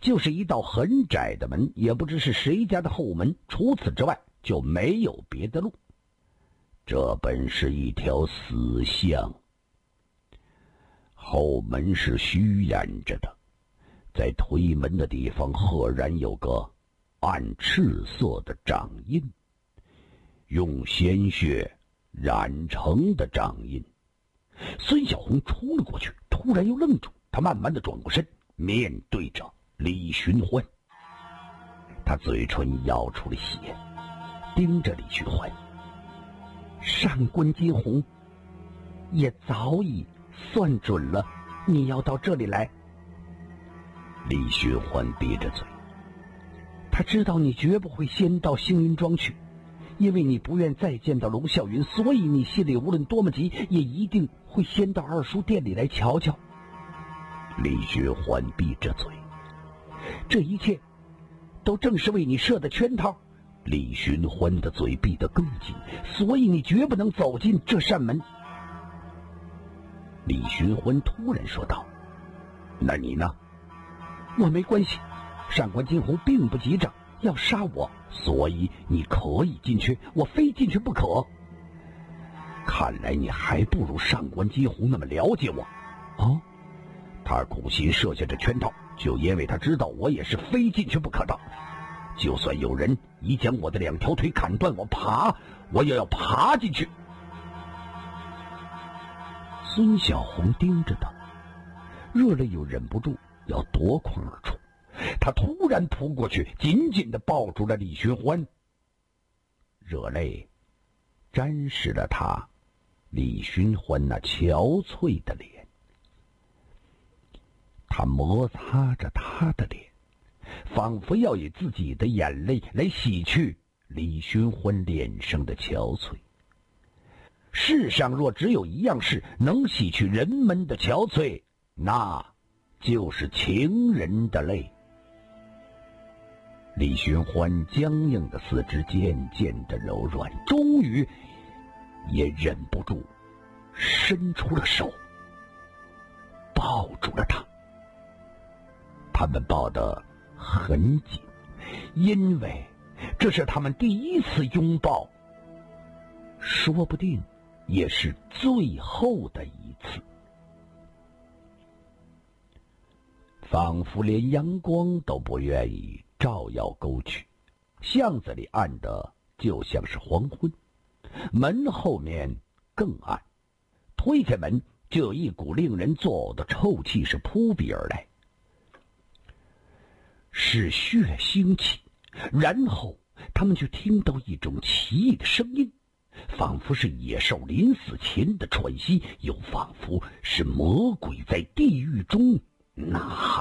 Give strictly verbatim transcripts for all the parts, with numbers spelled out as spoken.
就是一道很窄的门，也不知是谁家的后门，除此之外就没有别的路。这本是一条死巷，后门是虚掩着的，在推门的地方赫然有个暗赤色的掌印，用鲜血染成的掌印。孙小红冲了过去，突然又愣住，他慢慢的转过身，面对着李寻欢。他嘴唇咬出了血，盯着李寻欢。上官金鸿也早已算准了你要到这里来。李寻欢闭着嘴，他知道你绝不会先到星云庄去，因为你不愿再见到龙啸云，所以你心里无论多么急，也一定会先到二叔店里来瞧瞧。李寻欢闭着嘴，这一切都正是为你设的圈套。李寻欢的嘴闭得更紧，所以你绝不能走进这扇门。李寻欢突然说道：那你呢？我没关系，上官金鸿并不急着要杀我，所以你可以进去，我非进去不可。看来你还不如上官金鸿那么了解我。哦，他苦心设下这圈套，就因为他知道我也是非进去不可的。就算有人已将我的两条腿砍断，我爬我也要爬进去。孙小红盯着他，热泪又忍不住要夺眶而出。他突然扑过去，紧紧地抱住了李寻欢，热泪沾湿了他李寻欢那憔悴的脸。他摩擦着他的脸，仿佛要以自己的眼泪来洗去李寻欢脸上的憔悴。世上若只有一样事能洗去人们的憔悴，那就是情人的泪。李寻欢僵硬的四肢渐渐的柔软，终于也忍不住伸出了手，抱住了他。他们抱得很紧，因为这是他们第一次拥抱，说不定也是最后的一次。仿佛连阳光都不愿意照耀沟渠，巷子里暗的就像是黄昏，门后面更暗，推开门就有一股令人作呕的臭气是扑鼻而来，是血腥气。然后他们就听到一种奇异的声音，仿佛是野兽临死前的喘息，又仿佛是魔鬼在地狱中呐喊。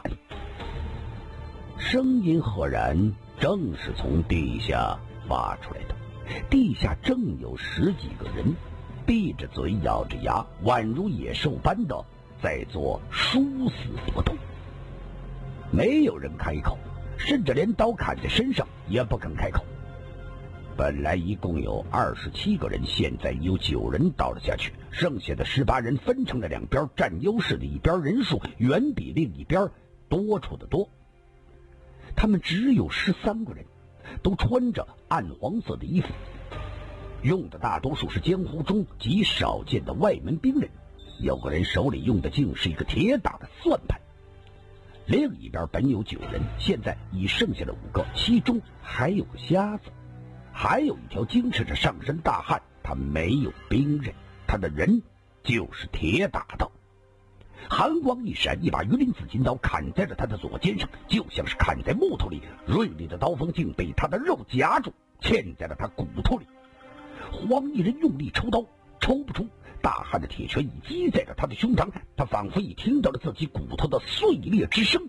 声音赫然正是从地下发出来的，地下正有十几个人闭着嘴咬着牙，宛如野兽般的在做殊死搏斗。没有人开口，甚至连刀砍在身上也不肯开口。本来一共有二十七个人，现在有九人倒了下去，剩下的十八人分成了两边，占优势的一边人数远比另一边多出的多。他们只有十三个人，都穿着暗黄色的衣服，用的大多数是江湖中极少见的外门兵刃，有个人手里用的竟是一个铁打的算盘。另一边本有九人，现在已剩下了五个，其中还有个瞎子，还有一条精神着上身大汉，他没有兵刃，他的人就是铁打的。寒光一闪，一把鱼鳞紫金刀砍在了他的左肩上，就像是砍在木头里，锐利的刀锋竟被他的肉夹住，嵌在了他骨头里。黄衣人用力抽刀，抽不出，大汉的铁拳已击在了他的胸膛，他仿佛已听到了自己骨头的碎裂之声。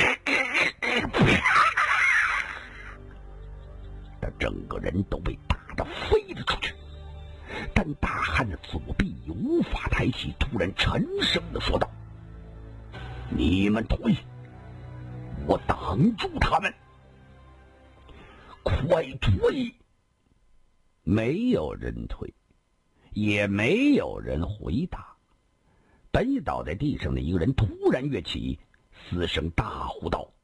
他整个人都被打得飞了出去，但大汉的左臂已无法抬起，突然沉声地说道：你们推，我挡住他们，快推！没有人推，也没有人回答。本已倒在地上的一个人突然跃起，嘶声大呼道：